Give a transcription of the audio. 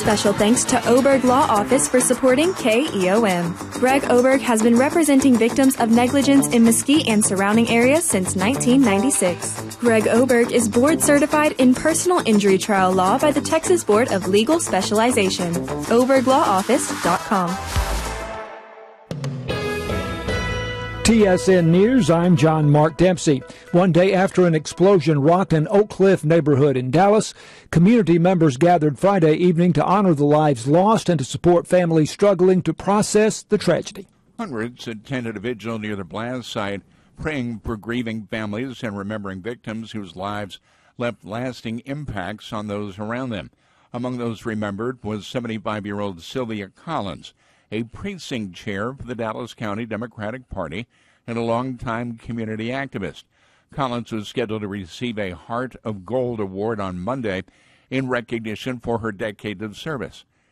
Special thanks to Oberg Law Office for supporting KEOM. Greg Oberg has been representing victims of negligence in Mesquite and surrounding areas since 1996. Greg Oberg is board certified in personal injury trial law by the Texas Board of Legal Specialization. ObergLawOffice.com. TSN News, I'm John Mark Dempsey. One day after an explosion rocked an Oak Cliff neighborhood in Dallas, community members gathered Friday evening to honor the lives lost and to support families struggling to process the tragedy. Hundreds attended a vigil near the blast site, praying for grieving families and remembering victims whose lives left lasting impacts on those around them. Among those remembered was 75-year-old Sylvia Collins, a precinct chair for the Dallas County Democratic Party and a longtime community activist. Collins was scheduled to receive a Heart of Gold award on Monday in recognition for her decade of service.